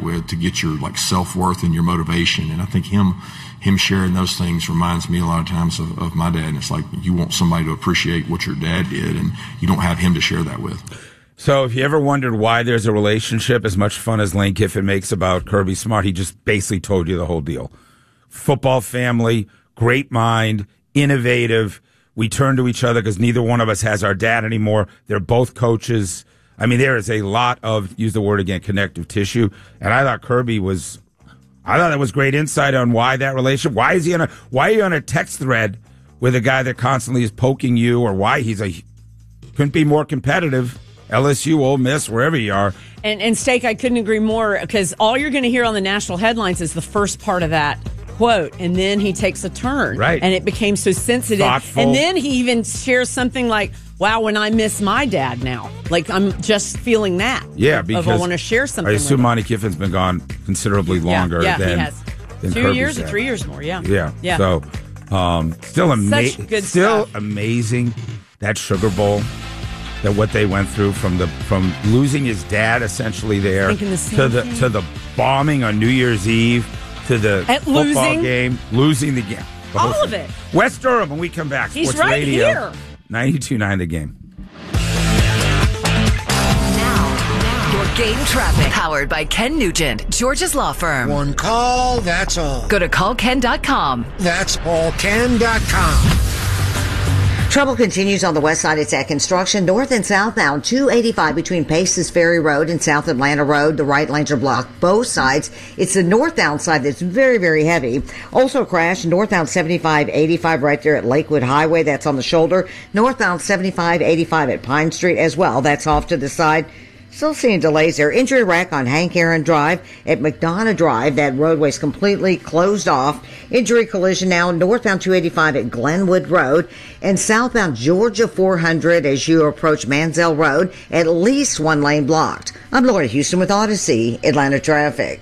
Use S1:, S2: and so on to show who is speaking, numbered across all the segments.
S1: with to get your like self-worth and your motivation. And I think him sharing those things reminds me a lot of times of my dad. And it's like you want somebody to appreciate what your dad did, and you don't have him to share that with.
S2: So if you ever wondered why there's a relationship as much fun as Lane Kiffin makes about Kirby Smart, he just basically told you the whole deal. Football family, great mind, innovative. We turn to each other because neither one of us has our dad anymore. They're both coaches. I mean, there is a lot of, use the word again, connective tissue. And I thought that was great insight on why that relationship. Why are you on a text thread with a guy that constantly is poking you, or why couldn't be more competitive. LSU, Ole Miss, wherever you are.
S3: And Steak, I couldn't agree more, because all you're going to hear on the national headlines is the first part of that quote, and then he takes a turn.
S2: Right.
S3: And it became so sensitive.
S2: Thoughtful.
S3: And then he even shares something like, wow, when I miss my dad now. Like, I'm just feeling that.
S2: Yeah, because
S3: I want to share something
S2: I assume
S3: with
S2: Monty Kiffin's been gone considerably longer
S3: yeah,
S2: than,
S3: he has.
S2: than
S3: 2
S2: Kirby's
S3: years or
S2: dad.
S3: 3 years more, yeah.
S2: Yeah. So,
S3: Such good stuff.
S2: Amazing, that Sugar Bowl. That what they went through from losing his dad essentially there to the bombing on New Year's Eve to the football game, losing the game.
S3: All of it.
S2: Wes Durham, when we come back.
S3: He's
S2: Sports
S3: right
S2: Radio,
S3: here.
S2: 92.9 The Game.
S4: Now, your game traffic. Powered by Ken Nugent, George's Law Firm.
S5: One call, that's all.
S4: Go to callken.com.
S5: That's allken.com.
S6: Trouble continues on the west side. It's at construction, north and southbound, 285 between Paces Ferry Road and South Atlanta Road. The right lanes are blocked both sides. It's the northbound side that's very, very heavy. Also crashed northbound 75-85 right there at Lakewood Highway. That's on the shoulder. Northbound 75-85 at Pine Street as well. That's off to the side. Still seeing delays there. Injury wreck on Hank Aaron Drive at McDonough Drive. That roadway's completely closed off. Injury collision now northbound 285 at Glenwood Road and southbound Georgia 400 as you approach Mansell Road. At least one lane blocked. I'm Laura Houston with Odyssey Atlanta Traffic.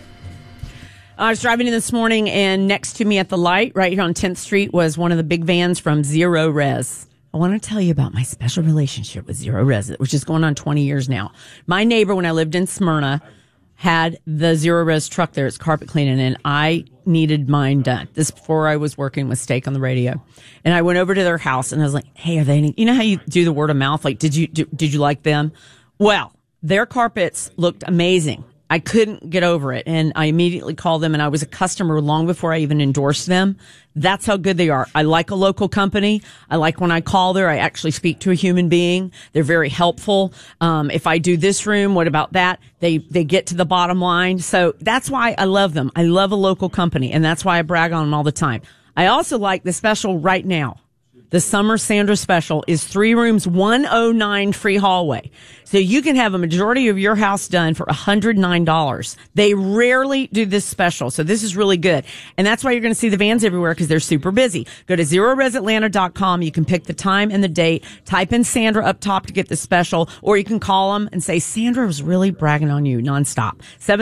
S3: I was driving in this morning, and next to me at the light right here on 10th Street was one of the big vans from Zero Res. I want to tell you about my special relationship with Zero Res, which is going on 20 years now. My neighbor, when I lived in Smyrna, had the Zero Res truck there. It's carpet cleaning, and I needed mine done. This is before I was working with Steak on the radio. And I went over to their house, and I was like, hey, are they any, you know how you do the word of mouth? Like, did you like them? Well, their carpets looked amazing. I couldn't get over it. And I immediately called them, and I was a customer long before I even endorsed them. That's how good they are. I like a local company. I like when I call there, I actually speak to a human being. They're very helpful. If I do this room, what about that? They get to the bottom line. So that's why I love them. I love a local company, and that's why I brag on them all the time. I also like the special right now. The Summer Sandra special is 3 rooms, 109 free hallway. So you can have a majority of your house done for $109. They rarely do this special. So this is really good. And that's why you're going to see the vans everywhere, because they're super busy. Go to ZeroResAtlanta.com. You can pick the time and the date. Type in Sandra up top to get the special, or you can call them and say, Sandra was really bragging on you nonstop.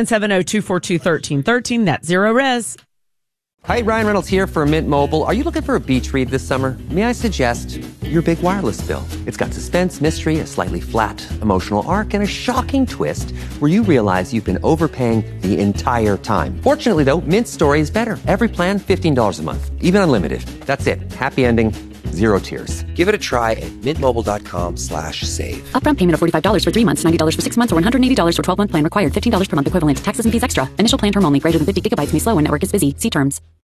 S3: 770-242-1313. That's Zero Res.
S7: Hi, Ryan Reynolds here for Mint Mobile. Are you looking for a beach read this summer? May I suggest your big wireless bill? It's got suspense, mystery, a slightly flat emotional arc, and a shocking twist where you realize you've been overpaying the entire time. Fortunately, though, Mint's story is better. Every plan, $15 a month, even unlimited. That's it. Happy ending. Zero tears.
S8: Give it a try at mintmobile.com/save.
S9: Upfront payment of $45 for 3 months, $90 for 6 months, or $180 for 12-month plan required. $15 per month equivalent. Taxes and fees extra. Initial plan term only. Greater than 50 gigabytes may slow when network is busy. See terms.